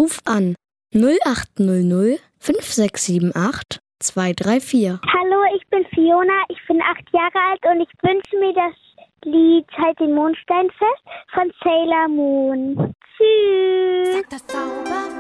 Ruf an 0800 5678 234. Hallo, ich bin Fiona, ich bin 8 Jahre alt und ich wünsche mir das Lied Halt den Mondstein fest von Sailor Moon. Tschüss. Sag das Zauber.